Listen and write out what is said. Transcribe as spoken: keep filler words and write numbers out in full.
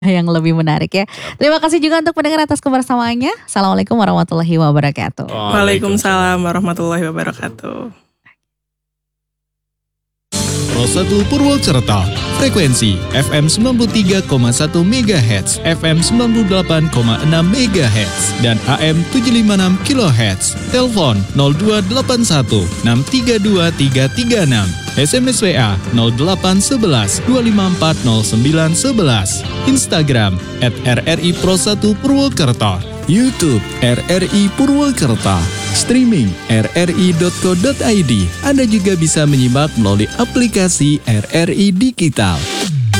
yang lebih menarik ya. Terima kasih juga untuk pendengar atas kebersamaannya. Assalamualaikum warahmatullahi wabarakatuh. Waalaikumsalam warahmatullahi wabarakatuh. Pro satu Purwokerto, frekuensi F M sembilan puluh tiga koma satu megahertz, F M sembilan puluh delapan koma enam megahertz, dan A M tujuh lima enam kilohertz. Telepon nol dua delapan satu enam tiga dua tiga tiga enam. S M S W A nol delapan satu satu dua lima empat nol sembilan satu satu. Instagram at R R I Pro satu Purwokerto. YouTube R R I Purwokerto. Streaming r r i dot co dot i d. Anda juga bisa menyimak melalui aplikasi R R I Digital.